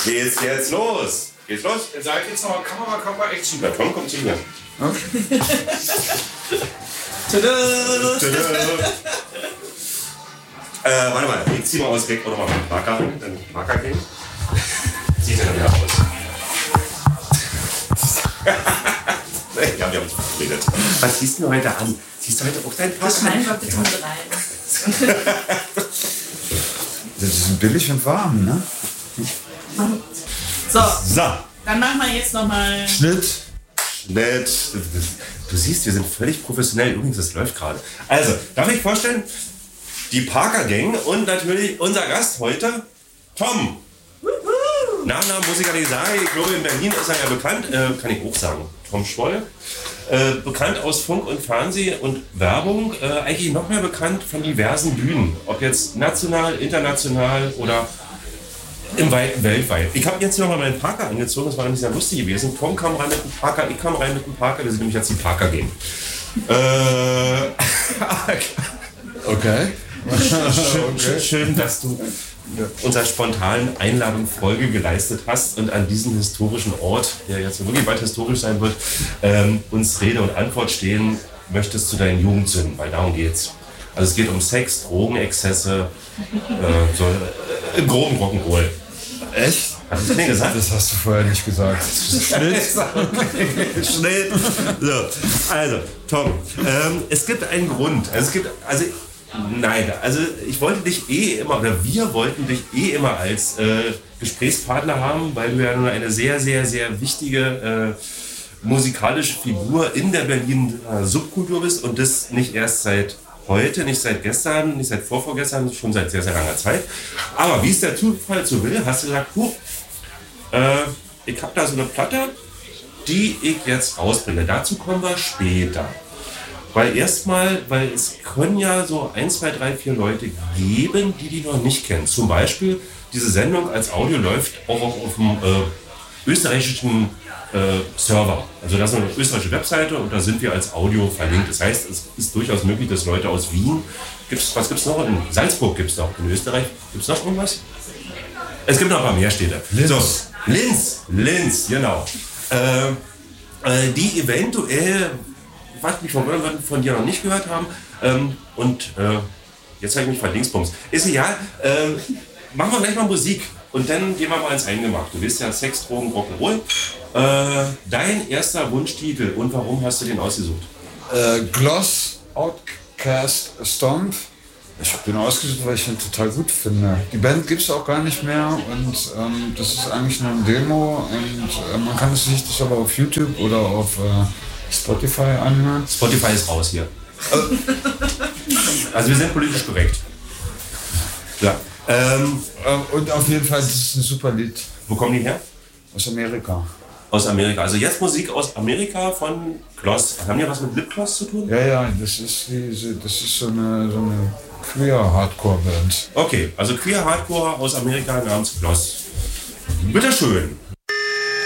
Geht's jetzt los? Geht's los? Ihr seid jetzt noch Kamera, Action. Na komm, komm zu mir. Okay. Tada! Warte mal, ich zieh mal aus weg oder mal mit Marker an, dann Marker gehen. Zieh den dann wieder aus. Ja, wir haben uns verabredet. Was ziehst du heute an? Ziehst du heute auch deinen Pass an? Scheinbar bitte mit rein. Die sind billig und warm, ne? So, So, dann machen wir jetzt nochmal. Schnitt. nett. Du siehst, wir sind völlig professionell. Übrigens, das läuft gerade. Also, darf ich vorstellen, die Parker Gang und natürlich unser Gast heute, Tom. Nachname muss ich gar nicht sagen. Ich glaube, in Berlin ist er ja bekannt. Kann ich auch sagen. Tom Schwoll. Bekannt aus Funk und Fernsehen und Werbung. Eigentlich noch mehr bekannt von diversen Bühnen. Ob jetzt national, international oder im Weiten weltweit. Ich habe jetzt noch mal meinen Parker angezogen. Das war nämlich sehr lustig gewesen. Tom kam rein mit dem Parker, ich kam rein mit dem Parker. Wir sind nämlich jetzt die Parker Gang. Okay. Schön, dass du unserer spontanen Einladung Folge geleistet hast und an diesem historischen Ort, der jetzt wirklich bald historisch sein wird, uns Rede und Antwort stehen möchtest zu deinen Jugendsünden, weil darum geht's. Also es geht um Sex, Drogenexzesse, im groben Rock'n'Roll. Echt? Hast du das nicht gesagt? Das hast du vorher nicht gesagt. Schnitt. Schnitt. So, also, Tom, es gibt einen Grund. Ich wollte dich wir wollten dich immer als Gesprächspartner haben, weil du ja nun eine sehr, sehr, sehr wichtige musikalische Figur in der Berlin Subkultur bist und das nicht erst seit heute, nicht seit gestern, nicht seit vorvorgestern, schon seit sehr, sehr langer Zeit. Aber wie es der Zufall so will, hast du gesagt, ich habe da so eine Platte, die ich jetzt rausbringe. Dazu kommen wir später. Weil es können ja so 1, 2, 3, 4 Leute geben, die noch nicht kennen. Zum Beispiel, diese Sendung als Audio läuft auch auf dem österreichischen Server. Also das ist eine österreichische Webseite und da sind wir als Audio verlinkt. Das heißt, es ist durchaus möglich, dass Leute aus Wien, was gibt es noch? In Salzburg gibt es noch, in Österreich gibt es noch irgendwas? Es gibt noch ein paar mehr Städte. Linz, genau. Die eventuell, was mich von dir noch nicht gehört haben, jetzt habe ich mich verdingsbums. Ist egal, machen wir gleich mal Musik und dann gehen wir mal ins Eingemachte. Du bist ja Sex, Drogen, Rock'n'Roll. Dein erster Wunschtitel und warum hast du den ausgesucht? Gloss, Outcast, Stomp. Ich habe den ausgesucht, weil ich ihn total gut finde. Die Band gibt es auch gar nicht mehr und das ist eigentlich nur eine Demo und man kann sich das aber auf YouTube oder auf Spotify anhören. Spotify ist raus hier. Also wir sind politisch korrekt. Ja. Und auf jeden Fall, das ist ein super Lied. Wo kommen die her? Aus Amerika. Aus Amerika. Also jetzt Musik aus Amerika von Gloss. Haben die was mit Lipgloss zu tun? Ja, das ist so eine Queer-Hardcore-Band. Okay, also Queer Hardcore aus Amerika namens Gloss. Bitteschön.